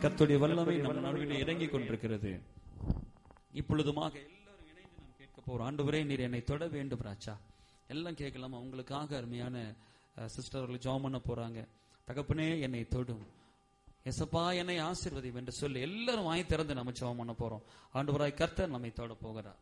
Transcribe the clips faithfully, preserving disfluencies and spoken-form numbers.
கர்த்தருடைய வல்லமை நம்ம நடுவில் இறங்கி கொண்டிருக்கிறது. இப்பொழுதுமாக எல்லாரும் இணைந்து நாம் கேட்க போறோம். ஆண்டவரே, நீர் என்னை தொட வேண்டும் ராஜா. எல்லாம் கேட்கலாம். அவங்களுக்காக அருமையான சிஸ்டர் அவர்கள் ஜெபம் பண்ண போறாங்க. தகப்பனே, என்னை தொடும், எசப்பா என்னை ஆசீர்வதியும் என்று சொல்லி எல்லாரும் வாய் திறந்து நம்ம ஜெபம் பண்ண போறோம். ஆண்டவராய் கர்த்தர் நம்மை தொட போகிறார்.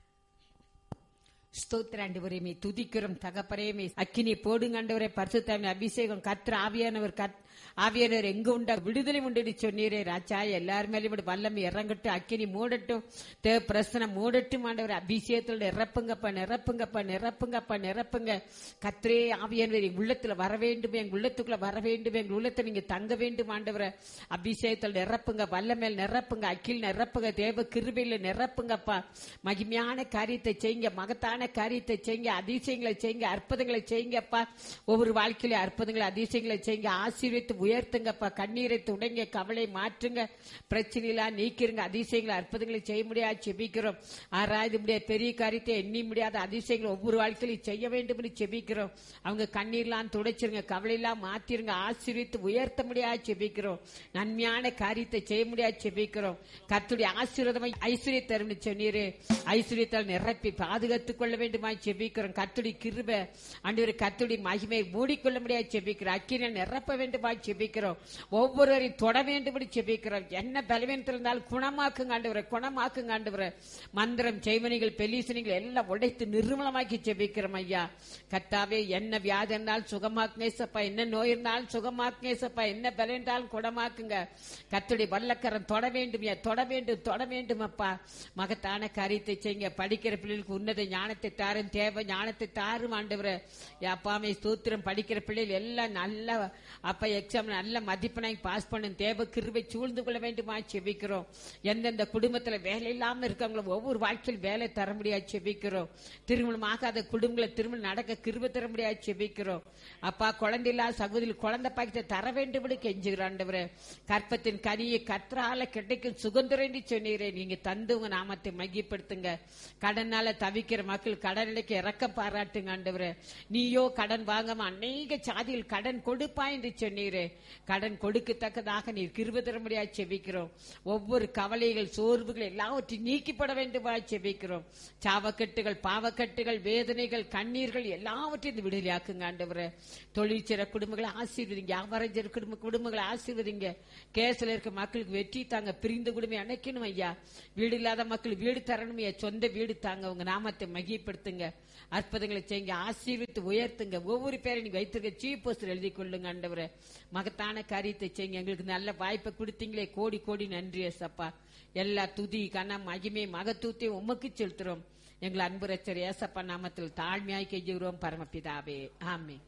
ஸ்தோத்திர ஆண்டவரே, மே துதிக்கிறோம் தகப்பனே. மே அக்கினி போடுங்க ஆண்டவரே. பரிசுத்தாவின் அபிஷேகம் கர்த்தர் ஆவியானவர் ஆவியானவர் எங்க உண்டா விடுதலை உண்டு சொன்னீரே ராஜா. எல்லாரும் மேலும் வல்லமை இறங்கட்டும், அக்கினி மூடட்டும், தேவ பிரசனம் மூடட்டும் ஆண்டவர். அபிஷேகத்தோட நிரப்புங்கப்பா, நிரப்புங்கப்பா, நிரப்புங்கப்பா, நிரப்புங்க கர்த்தரே. ஆவியானவர் எங்க உள்ளத்துல வர வேண்டும், எங்க உள்ளத்துக்குள்ள வர வேண்டும், எங்க உள்ளத்துல நீங்க தங்க வேண்டும் ஆண்டவரை. அபிஷேகத்தில் நிரப்புங்க, வல்லமேல் நிரப்புங்க, அக்கில் நிரப்புங்க, தேவ கிருபையில நிரப்புங்கப்பா. மகிமையான காரியத்தை செய்யுங்க, மகத்தான காரியத்தை செய்யுங்க, அதிசயங்களை செய்யுங்க, அற்புதங்களை செய்யுங்கப்பா. ஒவ்வொரு வாழ்க்கையில அற்புதங்களை அதிசயங்களை செய்யுங்க, ஆசீர்வதித்து உயர்த்துங்கப்பா. கண்ணீரை துடைங்க, கவலை மாற்றுங்க, பிரச்சனையெல்லாம் நீக்கிருங்க. அதிசயங்களை அற்புதங்களை செய்ய முடியாது செபிக்கிறோம். ஆராய்ந்து முடியாத பெரிய காரியத்தை எண்ணி முடியாத அதிசயங்களை ஒவ்வொரு வாழ்க்கையிலும் செய்ய வேண்டும் என்று செபிக்கிறோம். அவங்க கண்ணீர்லாம் துடைச்சிருங்க, கவலையெல்லாம் மாத்திருங்க, ஆசீர்வதித்து உயர்த்த முடியாது செபிக்கிறோம். நன்மையான காரியத்தை செய்ய முடியாது செபிக்கிறோம். கர்த்தருடைய ஆசீர்வாதமாய் ஐஸ்வர்ய தரும் சொன்னீரே, ஐஸ்வர்யத்தால் நிரப்பி பாதுகாத்துக் கொள்ள வேண்டுமா செபிக்கிறோம். கர்த்தருடைய கிருபை ஆண்டவரே, கர்த்தருடைய மகிமையை மூடிக்கொள்ள முடியாது செபிக்கிறோம். அக்கினியால் நிரப்ப வேண்டுமா செபிக்கிறோம். ஒவ்வொருவரையும் தொட வேண்டும் செபிக்கிறோம். என்ன பலவீனத்தில் இருந்தாலும் குணமாக்குங்க ஆண்டவரே, குணமாக்குங்க ஆண்டவரே. மந்திரம், செய்வனிகள், பெலிசனிகள் எல்லாம் உடைத்து நிர்மலமாக்கி செபிக்கிறோம் ஐயா. கர்த்தாவே, என்ன வியாதி இருந்தாலும் சுகமாக்குங்க ஏசப்பா, என்ன நோய் இருந்தாலும் சுகமாக்குங்க ஏசப்பா, என்ன பலம் இருந்தாலும் குணமாக்குங்க. கர்த்தருடைய வல்லக்கரம் தொட வேண்டும், தொட வேண்டும், தொட வேண்டும் அப்பா. மகத்தான காரியத்தை செய்யுங்க. படிக்கிற பிள்ளைகளுக்கு உன்னத ஞானத்தை தாரும், தேவ ஞானத்தை தாரும் ஆண்டவரே. அப்பாமே ஸ்தோத்திரம். படிக்கிற பிள்ளைகள் எல்லாம் நல்ல அப்ப எக்ஸாம் நல்ல மதிப்பெண்ணை பாஸ் பண்ணும், தேவ கிருபை சூழ்ந்து கொள்ள வேண்டுமா செபிக்கிறோம். எந்தெந்த குடும்பத்துல வேலை இல்லாம இருக்காங்களோ ஒவ்வொரு வாழ்க்கையில் வேலை தர முடியாது செபிக்கிறோம். திருமணம் ஆகாத குடும்பங்களை திருமணம் நடக்க கிருபை தர முடியாது செபிக்கிறோம். அப்பா, குழந்தை இல்லாத சகோதரி குழந்தை பாக்கியத்தை தர வேண்டும் கெஞ்சுகிறோம் ஆண்டவரே. கற்பத்தின் கனியை கற்றால கிடைக்கும் சுதந்திரம் என்று சொன்னீரே, நீங்க தந்து உங்க நாமத்தை மகிப்படுத்துங்க. கடனால தவிக்கிற மக்கள் கடனுக்கு இறக்கம் பாராட்டுங்க ஆண்டவரே. நீயோ கடன் வாங்காம அநேக சாதியில் கடன் கொடுப்பா என்று சொன்னீரே, கடன் கொடுக்கத்தக்கதாக நீர் கிருபை தர முடியாது செபிக்கிறோம். ஒவ்வொரு கவலைகள், சோர்வுகள் எல்லாவற்றையும் நீக்கிப்பட வேண்டுமா செபிக்கிறோம். சாவக்கட்டுகள், பாவக்கட்டுகள், வேதனைகள், கண்ணீர்கள் எல்லாவற்றையும் விடுதலையாக்குங்க ஆண்டவரே. தொழில் செய்ற குடும்பங்களை ஆசீர்வதிங்க, வியாபாரம் செய்ற குடும்ப குடும்பங்களை ஆசீர்வதிங்க. கேஸ்ல இருக்க மக்களுக்கு வெற்றி தாங்க, பிரிந்த குடும்பம் அணைக்கணும் ஐயா. வீடு இல்லாத மக்கள் வீடு தரணும் ஐயா, சொந்த வீடு தாங்க. உங்க நாமத்தை மகிப்படுத்துங்க, அற்புதங்களை செய்யுங்க, ஆசீர்வித்து உயர்த்துங்க. ஒவ்வொரு பேரையும் நீங்க வைத்திருக்க சீப் போஸ்டர் எழுதி கொள்ளுங்க ஆண்டவரே. மகத்தான காரியத்தை செய்யுங்க. எங்களுக்கு நல்ல வாய்ப்பை கொடுத்தீங்களே, கோடி கோடி நன்றி ஏசப்பா. எல்லா துதி கனம் மகிமை மகத்துவத்தையும் உமக்கு செலுத்துறோம். எங்கள் அன்பு ரட்சகர் ஏசப்பா நாமத்தில் தாழ்மையாய் கெஞ்சுகிறோம் பரமபிதாவே, ஆமென்.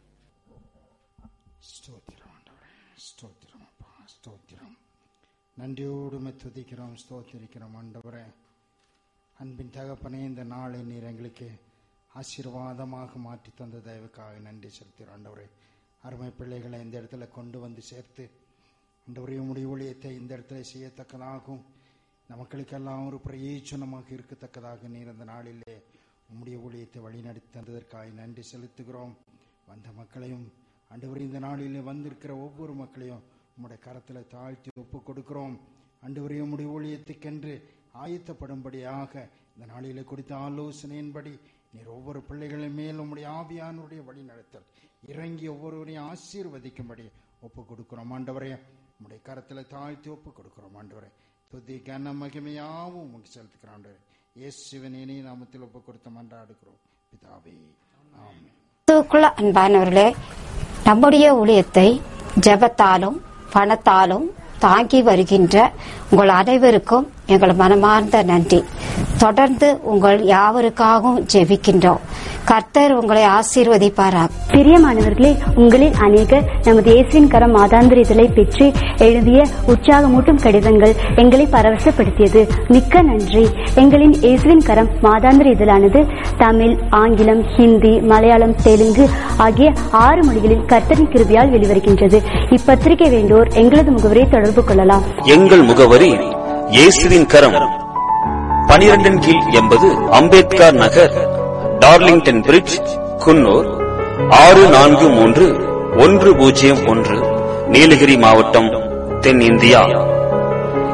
ஸ்தோத்திரம் ஆண்டவரே, ஸ்தோத்திரம் அப்பா, ஸ்தோத்திரம். நன்றியோடு துதிக்கிறோம், ஸ்தோத்திரிக்கிறோம் ஆண்டவரே. அன்பின் தகப்பனே, இந்த நாளை நீர் எங்களுக்கு ஆசீர்வாதமாக மாற்றி தந்த தயவுக்காக நன்றி செலுத்துகிறோம் ஆண்டவரே. அருமை பிள்ளைகளை இந்த இடத்துல கொண்டு வந்து சேர்த்து ஆண்டவரே, உம்முடைய ஊழியத்தை இந்த இடத்துல செய்யத்தக்கதாகவும் நமக்களுக்கெல்லாம் ஒரு பிரயோஜனமாக இருக்கத்தக்கதாக நீர் அந்த நாளிலே உம்முடைய ஊழியத்தை வழிநடத்தி தந்ததற்காக நன்றி செலுத்துகிறோம். வந்த மக்களையும் ஆண்டவரே, இந்த நாளிலே வந்திருக்கிற ஒவ்வொரு மக்களையும் உம்முடைய கரத்தில் தாழ்த்தி ஒப்பு கொடுக்கிறோம் ஆண்டவரே. உம்முடைய ஊழியத்துக்கென்று ஆயத்தப்படும்படியாக இந்த நாளிலே கொடுத்த ஆலோசனையின்படி நீர் ஒவ்வொரு பிள்ளைகளின் மேல் உம்முடைய ஆவியானுடைய வழி நடத்தல் இறங்கி ஒவ்வொருவரையும் ஆசீர்வதிக்கும்படி ஒப்பு கொடுக்கிறோம் ஆண்டவரே. உம்முடைய கரத்தில் தாழ்த்தி ஒப்பு கொடுக்கிறோம் ஆண்டவரே. துதி கன மகிமையாவும் உமக்கு செலுத்துக்கிறோம் ஆண்டவரே. இயேசுவின் இனிய நாமத்தில் ஒப்பு கொடுத்த மன்றாடுகிறோம் பிதாவே, ஆமென். அன்பானவர்களே, நம்முடைய ஊழியத்தை ஜெபத்தாலும் பணத்தாலும் தாங்கி வருகின்ற உங்கள் அனைவருக்கும் எங்கள் மனமார்ந்த நன்றி. தொடர்ந்து உங்கள் யாவருக்காகவும் ஜெபிக்கின்றோம். கர்த்தர் உங்களை ஆசீர்வதிப்பாராக. பிரியமானவர்களே, உங்களில் அநேகர் நமது இயேசுவின் கரம் மாதாந்திர இதழை பெற்று எழுதிய உற்சாகமூட்டும் கடிதங்கள் எங்களை பரவசப்படுத்தியது. மிக்க நன்றி. எங்களின் இயேசுவின் கரம் மாதாந்திர இதழானது தமிழ், ஆங்கிலம், ஹிந்தி, மலையாளம், தெலுங்கு ஆகிய ஆறு மொழிகளில் கர்த்தரின் கிருபையால் வெளிவருகின்றது. இப்பத்திரிகை வேண்டோர் எங்களது முகவரியை தொடர்பு கொள்ளலாம். எங்கள் முகவரி இயேசுவின் கரம், பனிரெண்டின் கீழ் எண்பது அம்பேத்கர் நகர், டார்லிங்டன் பிரிட்ஜ், குன்னூர் ஆறு நான்கு மூன்று ஒன்று பூஜ்ஜியம் ஒன்று, நீலகிரி மாவட்டம், தென்னிந்தியா.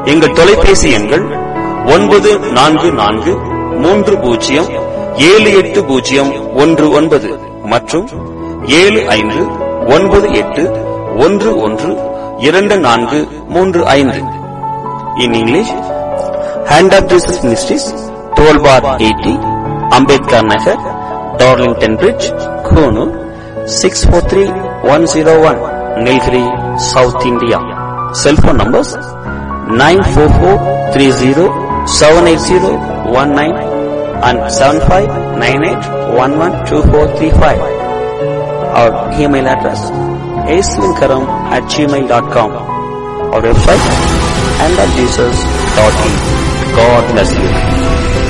எங்கள் தொலைபேசி எண்கள் ஒன்பது நான்கு நான்கு மூன்று பூஜ்ஜியம் ஏழு எட்டு பூஜ்ஜியம் ஒன்று ஒன்பது மற்றும் ஏழு ஐந்து ஒன்பது எட்டு ஒன்று ஒன்று இரண்டு நான்கு மூன்று ஐந்து. In English, hand of Jesus ministries, twelve bar eighty, Ambedkar Nagar, Darlington bridge, Coonoor, six four three one zero one, Nilgiri, south India. Cellphone numbers nine four four three zero seven eight zero one nine and seven five nine eight one one two four three five. Our email address aislinkaram at gmail dot com. Our website and at jesus dot in. God bless you.